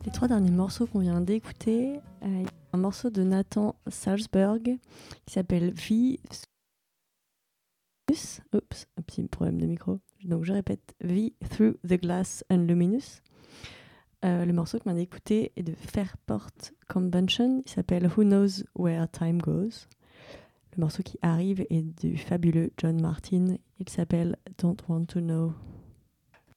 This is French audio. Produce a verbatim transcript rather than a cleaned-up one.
les trois derniers morceaux qu'on vient d'écouter, euh, un morceau de Nathan Salzberg qui s'appelle V. Oups, un petit problème de micro. Donc je répète, V Through the Glass and Luminous. Euh, le morceau qu'on vient d'écouter est de Fairport Convention. Il s'appelle Who Knows Where Time Goes. Le morceau qui arrive est du fabuleux John Martin. Il s'appelle Don't Want to Know.